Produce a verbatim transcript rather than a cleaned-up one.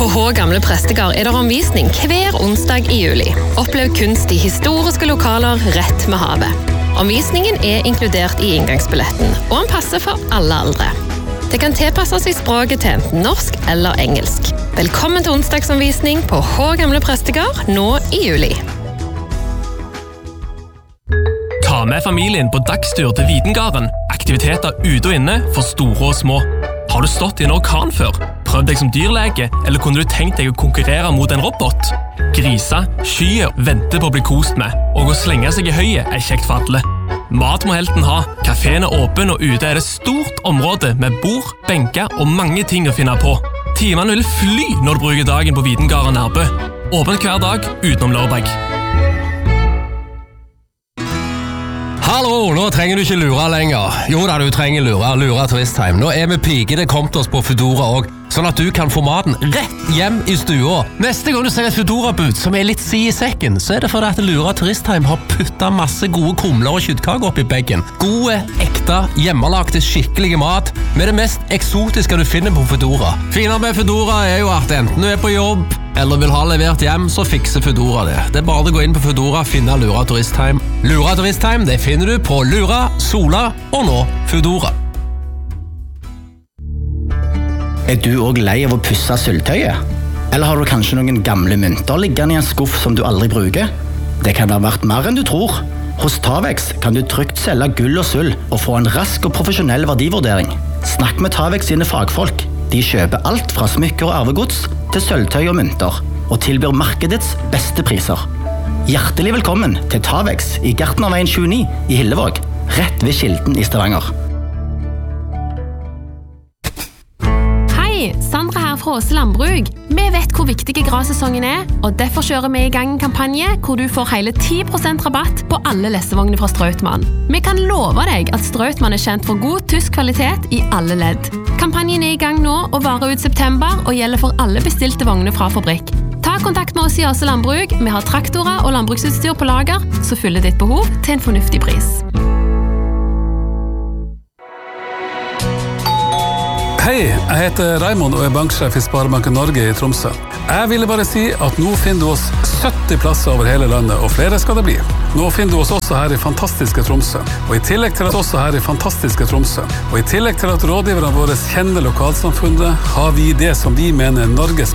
På H gamle prestegard er det omvisning hver onsdag i juli. Opplev kunst i historiske lokaler rett med havet. Omvisningen er inkludert i inngangsbilletten, og den passer for alle aldre. Det kan tilpasses i språket til enten norsk eller engelsk. Velkommen til onsdagsomvisning på H gamle prestegard nå i juli. Ta med familien på dagstur til Videngarden. Aktiviteter ute og inne for store og små. Har du stått i en orkan før? Prøv deg som dyrlege, eller kunne du tenkt deg å konkurrere mot en robot? Grisa, skyer, venter på å bli kost med, og å slenge seg i høyet er kjekt for alle. Mat må helten ha. Kaféen er åpen, og ute er det stort område med bord, benker og mange ting å finne på. Timene vil fly når du bruker dagen på Videngarden Nærbø. Åpen hver dag utenom lørdag. Hallo, nå trenger du ikke lure lenger. Jo da, du trenger lure, lure turisttime. Nå er vi pike, det kom til oss på Foodora også, sånn at du kan få maten rett hjem i stua. Neste gang du ser et Foodora-bud som er litt si i sekken, så er det fordi at Lura turisttime har puttet masse gode kumler og kjøttkaker opp i beggen. Gode, ekte, hjemmelagte, skikkelige mat med det mest eksotiske du finner på Foodora. Finere med Foodora er jo at enten du er på jobb eller vil ha levert hjem, så fikser Foodora det. Det er bare å gå inn på Foodora og finne Lura turisttime. Lura turisttime, det finner du på Lura, Sola og nå Foodora. Er du også lei av å pusse sølvtøyet? Eller har du kanskje noen gamle mynter liggende i en skuff som du aldri bruker? Det kan være verdt mer enn du tror. Hos Tavex kan du trygt selge gull og sølv og få en rask og profesjonell verdivurdering. Snakk med Tavex sine fagfolk. De kjøper alt fra smykker og arvegods til sølvtøy og mynter, og tilbyr markedets beste priser. Hjertelig velkommen til Tavex i Gartnerveien tjueni i Hillevåg, rett ved Kilden i Stavanger. Hei, Sandra her fra Åse Landbruk. Vi vet hvor viktig grassesongen er, og derfor kjører vi i gang en kampanje hvor du får hele ti prosent rabatt på alle lessevogner fra Strautmann. Vi kan love deg at Strautmann er kjent for god tysk kvalitet i alle ledd. Kampanjen er i gang nå og varer ut september og gjelder for alle bestilte vogner fra fabrikk. Ta kontakt med oss i Åse Landbruk. Vi har traktorer og landbruksutstyr på lager, så fyller ditt behov til en fornuftig pris. Hei, jeg heter Raimond og er banksjef i Sparebanken Norge i Tromsø. Jeg ville bare si at nå finner du oss sytti plasser over hele landet, og flere skal det bli. Nå finner du oss også her i fantastiske Tromsø, og i tillegg til at også her i fantastiske Tromsø. Og i tillegg til at rådgiverne våre kjenner lokalsamfunnet, har vi det som vi mener Norges